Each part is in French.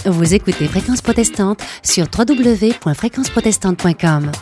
Vous écoutez Fréquence Protestante sur www.fréquenceprotestante.com.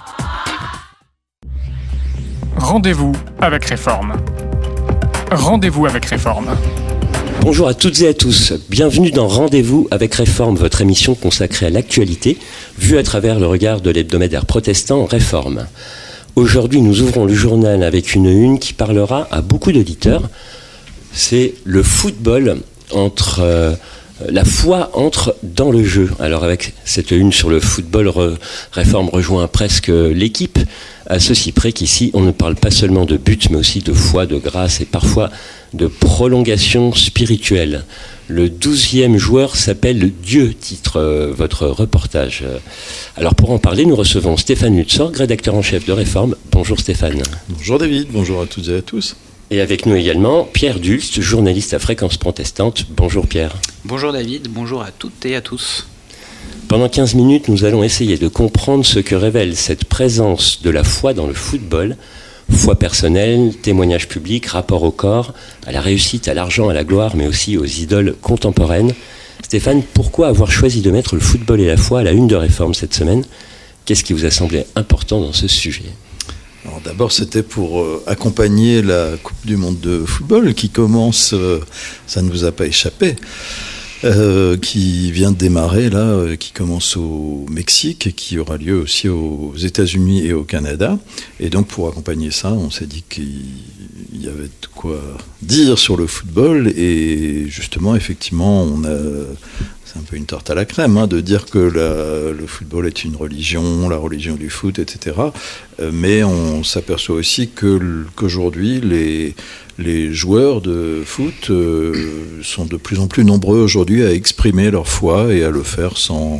Rendez-vous avec Réforme. Rendez-vous avec Réforme. Bonjour à toutes et à tous, bienvenue dans Rendez-vous avec Réforme, votre émission consacrée à l'actualité, vue à travers le regard de l'hebdomadaire protestant Réforme. Aujourd'hui, nous ouvrons le journal avec une une qui parlera à beaucoup d'auditeurs. C'est le football la foi entre dans le jeu. Alors avec cette une sur le football, Réforme rejoint presque l'équipe, à ceci près qu'ici on ne parle pas seulement de but, mais aussi de foi, de grâce et parfois de prolongation spirituelle. Le 12e joueur s'appelle Dieu, titre votre reportage. Alors pour en parler, nous recevons Stéphane Lutzorg, rédacteur en chef de Réforme. Bonjour Stéphane. Bonjour David, bonjour à toutes et à tous. Et avec nous également Pierre Dulst, journaliste à Fréquence Protestante. Bonjour Pierre. Bonjour David, bonjour à toutes et à tous. Pendant 15 minutes, nous allons essayer de comprendre ce que révèle cette présence de la foi dans le football. Foi personnelle, témoignage public, rapport au corps, à la réussite, à l'argent, à la gloire, mais aussi aux idoles contemporaines. Stéphane, pourquoi avoir choisi de mettre le football et la foi à la une de Réforme cette semaine ? Qu'est-ce qui vous a semblé important dans ce sujet ? Alors d'abord, c'était pour accompagner la Coupe du Monde de football qui commence, ça ne vous a pas échappé, qui vient de démarrer là, qui commence au Mexique et qui aura lieu aussi aux États-Unis et au Canada. Et donc pour accompagner ça, on s'est dit qu'il y avait de quoi dire sur le football et justement, effectivement, c'est un peu une tarte à la crème de dire que le football est une religion, la religion du foot, etc. Mais on s'aperçoit aussi qu'aujourd'hui, les joueurs de foot sont de plus en plus nombreux aujourd'hui à exprimer leur foi et à le faire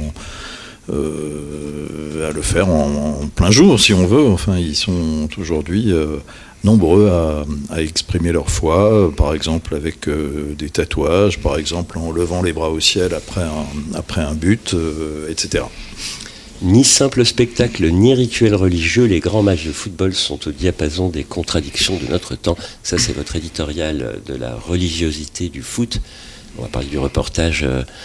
en plein jour, si on veut. Enfin, ils sont aujourd'hui nombreux à exprimer leur foi, par exemple avec des tatouages, par exemple en levant les bras au ciel après un but, etc. Ni simple spectacle, ni rituel religieux, les grands matchs de football sont au diapason des contradictions de notre temps. Ça, c'est votre éditorial de la religiosité du foot. On va parler du reportage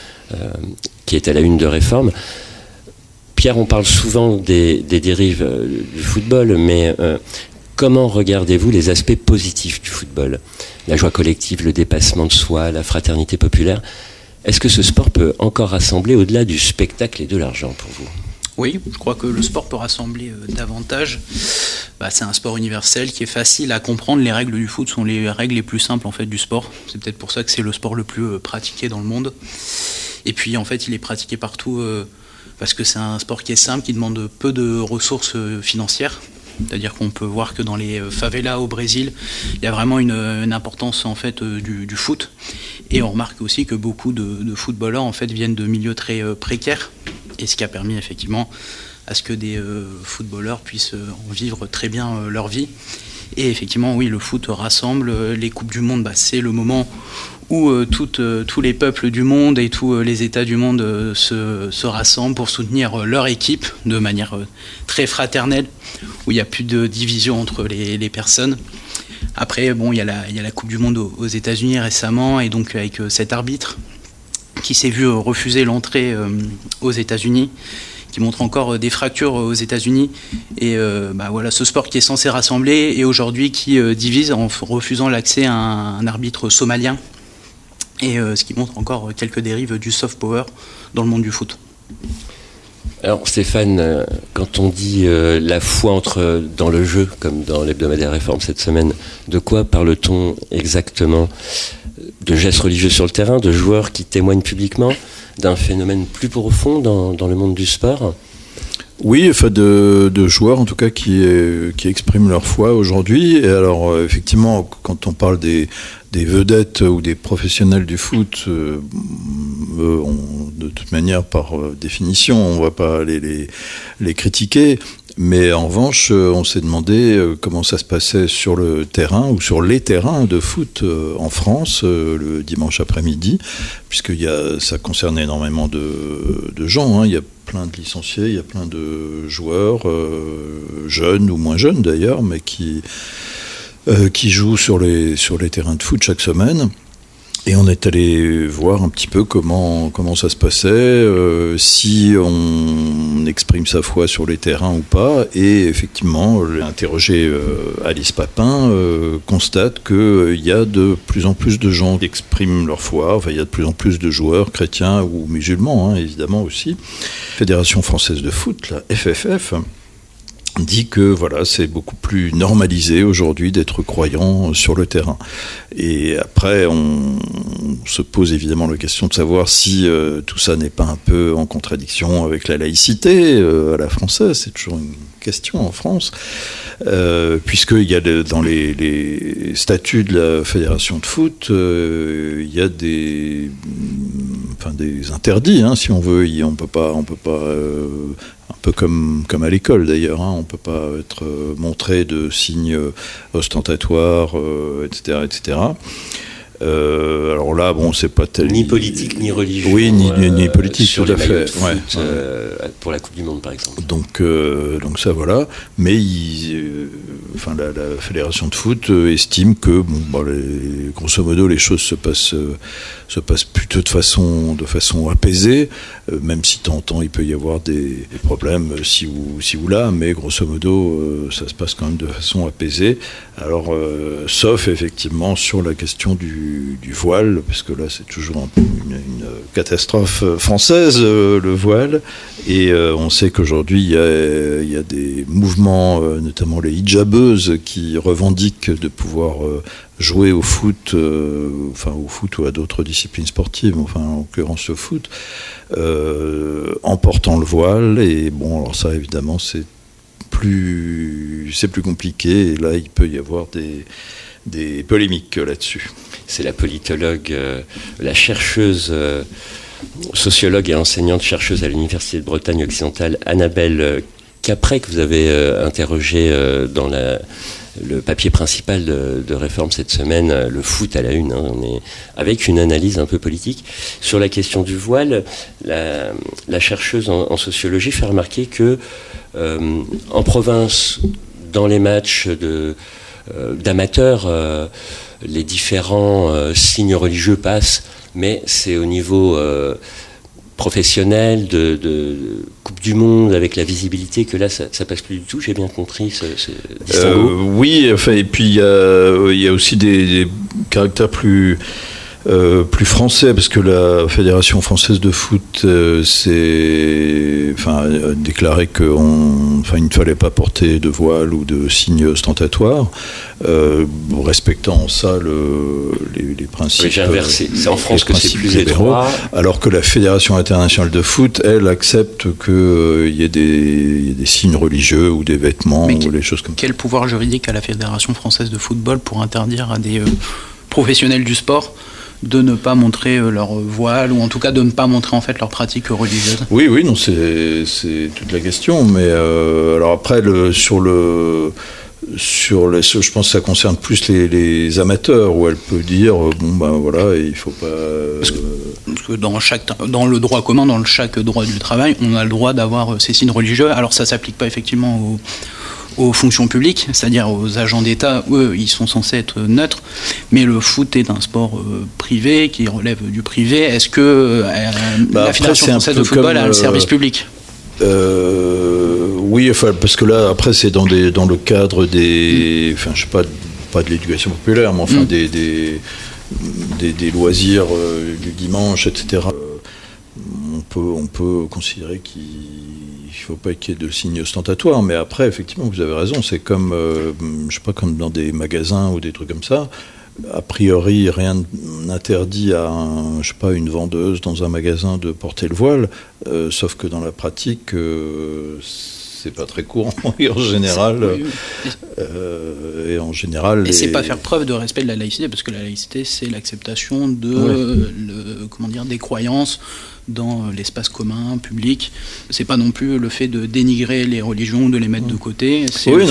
qui est à la une de Réforme. Pierre, on parle souvent des dérives du football, mais comment regardez-vous les aspects positifs du football ? La joie collective, le dépassement de soi, la fraternité populaire. Est-ce que ce sport peut encore rassembler au-delà du spectacle et de l'argent pour vous ? Oui, je crois que le sport peut rassembler davantage. C'est un sport universel qui est facile à comprendre. Les règles du foot sont les règles les plus simples en fait du sport. C'est peut-être pour ça que c'est le sport le plus pratiqué dans le monde. Et puis en fait, il est pratiqué partout parce que c'est un sport qui est simple, qui demande peu de ressources financières. C'est-à-dire qu'on peut voir que dans les favelas au Brésil, il y a vraiment une importance en fait du foot. Et on remarque aussi que beaucoup de footballeurs en fait viennent de milieux très précaires. Et ce qui a permis effectivement à ce que des footballeurs puissent en vivre très bien leur vie. Et effectivement, oui, le foot rassemble. Les Coupes du Monde, c'est le moment où tous les peuples du monde et tous les États du monde se rassemblent pour soutenir leur équipe de manière très fraternelle, où il n'y a plus de division entre les personnes. Après, il y a la Coupe du Monde aux États-Unis récemment, et donc avec cet arbitre qui s'est vu refuser l'entrée aux États-Unis, qui montre encore des fractures aux États-Unis. Et voilà, ce sport qui est censé rassembler, et aujourd'hui qui divise en refusant l'accès à un arbitre somalien. Et ce qui montre encore quelques dérives du soft power dans le monde du foot. Alors Stéphane, quand on dit la foi entre dans le jeu, comme dans l'hebdomadaire Réforme cette semaine, de quoi parle-t-on exactement ? De gestes religieux sur le terrain, de joueurs qui témoignent publiquement, d'un phénomène plus profond dans le monde du sport ? Oui, enfin de joueurs en tout cas qui expriment leur foi aujourd'hui. Et alors effectivement, quand on parle des vedettes ou des professionnels du foot, de toute manière, par définition, on ne va pas aller les critiquer. Mais en revanche, on s'est demandé comment ça se passait sur le terrain ou sur les terrains de foot en France le dimanche après-midi, puisque ça concerne énormément de gens. Il y a plein de licenciés, il y a plein de joueurs, jeunes ou moins jeunes d'ailleurs, mais qui jouent sur les terrains de foot chaque semaine. Et on est allé voir un petit peu comment ça se passait, si on exprime sa foi sur les terrains ou pas. Et effectivement, j'ai interrogé Alice Papin, constate qu'il y a de plus en plus de gens qui expriment leur foi. Enfin, il y a de plus en plus de joueurs chrétiens ou musulmans, évidemment aussi. Fédération française de foot, la FFF, dit que voilà, c'est beaucoup plus normalisé aujourd'hui d'être croyant sur le terrain. Et après, on se pose évidemment la question de savoir si tout ça n'est pas un peu en contradiction avec la laïcité à la française. C'est toujours une question en France, puisqu'il y a dans les statuts de la Fédération de foot, il y a des interdits, si on veut. On peut pas un peu comme à l'école d'ailleurs, on ne peut pas être montré de signes ostentatoires, etc. Alors là, c'est pas ni politique ni religieux. Oui, ni politique, sur tout à fait. Foot, pour la Coupe du Monde, par exemple. Donc ça, voilà. Mais la Fédération de foot estime que, grosso modo, les choses se passent plutôt de façon apaisée, même si de temps en temps il peut y avoir des problèmes ci ou là, mais grosso modo, ça se passe quand même de façon apaisée. Alors, sauf effectivement sur la question du voile, parce que là c'est toujours un peu une catastrophe française, le voile, et on sait qu'aujourd'hui il y a des mouvements, notamment les hijabeuses, qui revendiquent de pouvoir jouer au foot, au foot ou à d'autres disciplines sportives, en l'occurrence au foot, en portant le voile. Et alors ça évidemment c'est plus compliqué, et là il peut y avoir des polémiques là-dessus. C'est la politologue, la chercheuse, sociologue et enseignante-chercheuse à l'Université de Bretagne occidentale, Annabelle Capret, que vous avez interrogée dans le papier principal de Réforme cette semaine, le foot à la une. On est avec une analyse un peu politique. Sur la question du voile, la chercheuse en sociologie fait remarquer que en province, dans les matchs d'amateurs, les différents signes religieux passent, mais c'est au niveau professionnel de Coupe du Monde, avec la visibilité, que là ça passe plus du tout. J'ai bien compris ce distinguo. Oui, et puis il y a aussi des caractères plus français, parce que la Fédération française de foot a déclaré qu'il ne fallait pas porter de voile ou de signes ostentatoires, respectant ça les principes. Oui, j'ai inversé. C'est en France que c'est plus étroit. Alors que la Fédération internationale de foot, elle, accepte qu'il y ait des signes religieux ou des vêtements ou les choses comme ça. Quel pouvoir juridique a la Fédération française de football pour interdire à des professionnels du sport de ne pas montrer leur voile, ou en tout cas de ne pas montrer en fait leur pratique religieuse? Oui, non, c'est toute la question. Mais alors après, je pense que ça concerne plus les amateurs, où elle peut dire il faut pas. Parce que dans le droit commun, dans chaque droit du travail, on a le droit d'avoir ces signes religieux. Alors ça s'applique pas effectivement aux fonctions publiques, c'est-à-dire aux agents d'État. Eux, ils sont censés être neutres, mais le foot est un sport privé qui relève du privé. Est-ce que la Fédération française de football a le service public? Oui, parce que là, après, c'est dans le cadre je sais pas de l'éducation populaire, mais des loisirs du dimanche, etc. On peut considérer qu'il ne faut pas qu'il y ait de signes ostentatoires, mais après, effectivement, vous avez raison, c'est comme, comme dans des magasins ou des trucs comme ça. A priori, rien n'interdit à une vendeuse dans un magasin de porter le voile, sauf que dans la pratique, c'est pas très courant en général. Et c'est pas faire preuve de respect de la laïcité, parce que la laïcité, c'est l'acceptation des croyances dans l'espace commun, public. C'est pas non plus le fait de dénigrer les religions, de les mettre de côté.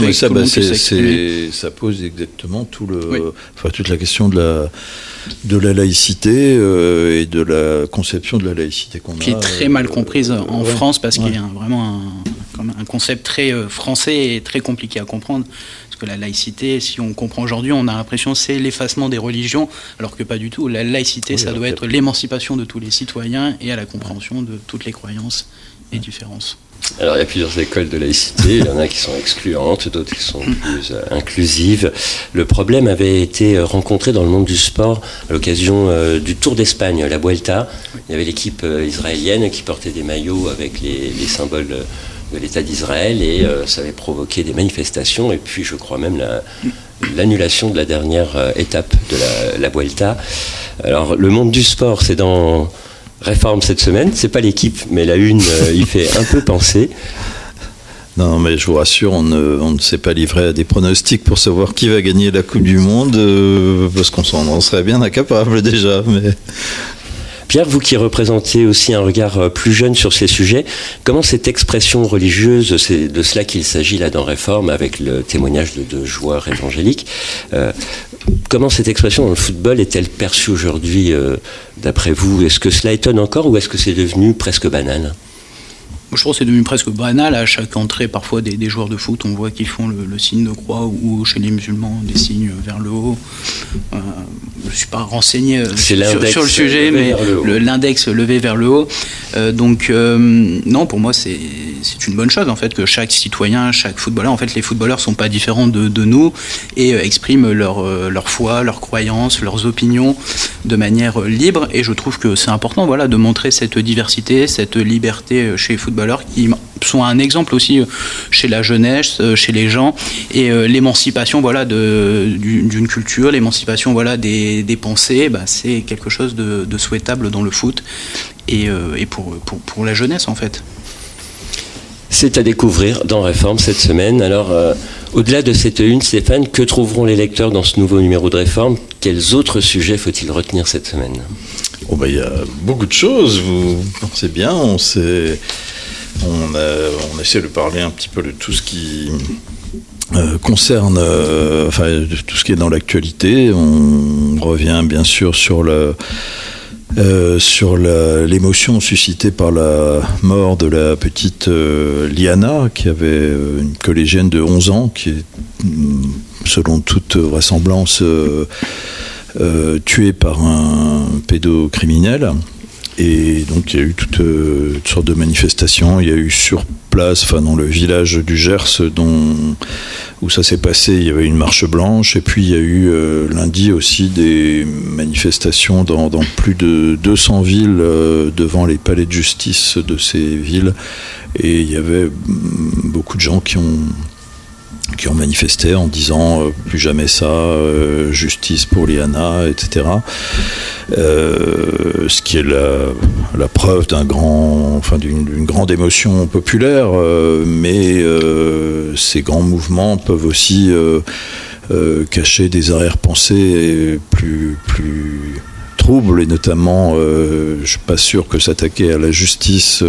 Ça pose exactement toute la question de la laïcité et de la conception de la laïcité qu'on a. Qui est très mal comprise en France, parce qu'il y a vraiment un concept très français et très compliqué à comprendre Parce que la laïcité, si on comprend aujourd'hui, on a l'impression que c'est l'effacement des religions, alors que pas du tout. La laïcité, ça doit être l'émancipation de tous les citoyens et à la compréhension de toutes les croyances et différences. Alors il y a plusieurs écoles de laïcité, il y en a qui sont excluantes, d'autres qui sont plus inclusives. Le problème avait été rencontré dans le monde du sport à l'occasion du Tour d'Espagne, la Vuelta. Il y avait l'équipe israélienne qui portait des maillots avec les symboles de l'État d'Israël et ça avait provoqué des manifestations et puis je crois même l'annulation de la dernière étape de la Vuelta. Alors le monde du sport, c'est dans Réforme cette semaine, c'est pas l'équipe, mais la une y fait un peu penser. Non, mais je vous rassure, on ne s'est pas livré à des pronostics pour savoir qui va gagner la Coupe du Monde, parce qu'on s'en serait bien incapable déjà. Mais... Pierre, vous qui représentez aussi un regard plus jeune sur ces sujets, comment cette expression religieuse, c'est de cela qu'il s'agit là dans Réforme, avec le témoignage de deux joueurs évangéliques, comment cette expression dans le football est-elle perçue aujourd'hui, d'après vous? Est-ce que cela étonne encore ou est-ce que c'est devenu presque banal? Je trouve que c'est devenu presque banal. À chaque entrée, parfois, des joueurs de foot, on voit qu'ils font le signe de croix ou chez les musulmans, des signes vers le haut. Je ne suis pas renseigné sur le sujet, mais l'index levé vers le haut. Non, pour moi, c'est une bonne chose, en fait, que chaque citoyen, chaque footballeur, en fait, les footballeurs ne sont pas différents de nous et expriment leur foi, leurs croyances, leurs opinions de manière libre. Et je trouve que c'est important, voilà, de montrer cette diversité, cette liberté chez les footballeurs qui sont un exemple aussi chez la jeunesse, chez les gens, et l'émancipation, voilà, d'une culture, l'émancipation, voilà, des pensées, c'est quelque chose de souhaitable dans le foot et pour la jeunesse, en fait. C'est à découvrir dans Réforme cette semaine. Alors, au-delà de cette une, Stéphane, que trouveront les lecteurs dans ce nouveau numéro de Réforme? Quels autres sujets faut-il retenir cette semaine? Il y a beaucoup de choses, vous pensez bien, on essaie de parler un petit peu de tout ce qui concerne, de tout ce qui est dans l'actualité. On revient bien sûr sur l'émotion suscitée par la mort de la petite Liana, qui avait une collégienne de 11 ans, qui est, selon toute vraisemblance, tuée par un pédocriminel. Et donc il y a eu toutes sortes de manifestations. Il y a eu sur place, dans le village du Gers où ça s'est passé, il y avait une marche blanche. Et puis il y a eu lundi aussi des manifestations dans plus de 200 villes devant les palais de justice de ces villes. Et il y avait beaucoup de gens qui ont manifesté en disant plus jamais ça, justice pour Liana, etc. Ce qui est la preuve d'une grande émotion populaire, mais ces grands mouvements peuvent aussi cacher des arrière-pensées plus troubles, et notamment, je ne suis pas sûr que s'attaquer à la justice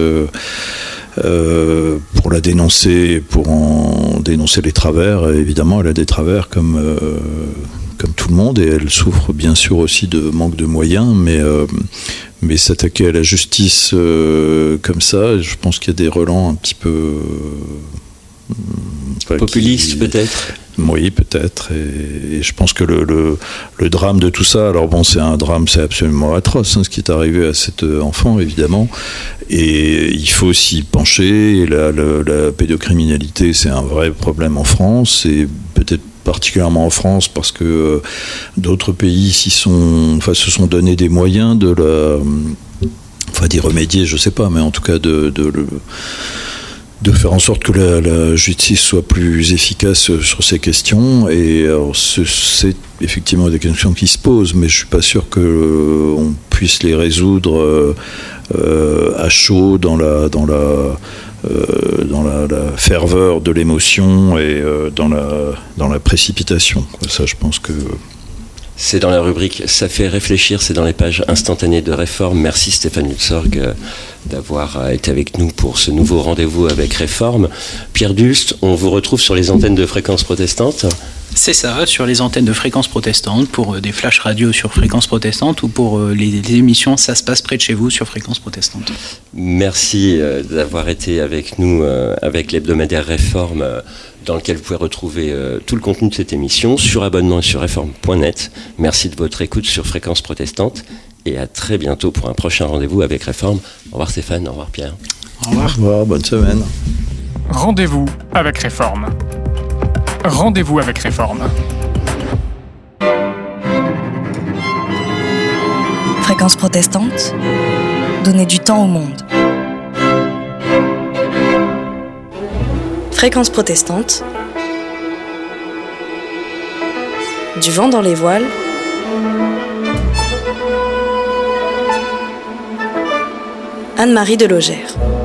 pour la dénoncer, pour en dénoncer les travers. Évidemment, elle a des travers comme tout le monde, et elle souffre bien sûr aussi de manque de moyens, mais s'attaquer à la justice comme ça, je pense qu'il y a des relents un petit peu populistes peut-être. Oui, peut-être, et je pense que le drame de tout ça, alors bon, c'est un drame, c'est absolument atroce, ce qui est arrivé à cet enfant, évidemment, et il faut s'y pencher. Et la pédocriminalité, c'est un vrai problème en France, et peut-être particulièrement en France, parce que d'autres pays se sont donné des moyens d'y remédier, je sais pas, mais en tout cas de faire en sorte que la justice soit plus efficace sur ces questions. Et alors, c'est effectivement des questions qui se posent, mais je suis pas sûr qu'on puisse les résoudre à chaud dans la ferveur de l'émotion et dans la précipitation. Ça, je pense que... C'est dans la rubrique « Ça fait réfléchir », c'est dans les pages instantanées de Réforme. Merci Stéphane Lutzorg d'avoir été avec nous pour ce nouveau rendez-vous avec Réforme. Pierre Dulst, on vous retrouve sur les antennes de Fréquences Protestantes. C'est ça, sur les antennes de Fréquence Protestante, pour des flashs radio sur Fréquence Protestante ou pour les émissions Ça se passe près de chez vous sur Fréquence Protestante. Merci d'avoir été avec nous, avec l'hebdomadaire Réforme, dans lequel vous pouvez retrouver tout le contenu de cette émission sur abonnement et sur réforme.net. Merci de votre écoute sur Fréquence Protestante et à très bientôt pour un prochain rendez-vous avec Réforme. Au revoir Stéphane, au revoir Pierre. Au revoir. Au revoir, bonne semaine. Rendez-vous avec Réforme. Rendez-vous avec Réforme. Fréquence Protestante, donner du temps au monde. Fréquence Protestante, du vent dans les voiles. Anne-Marie Delogère.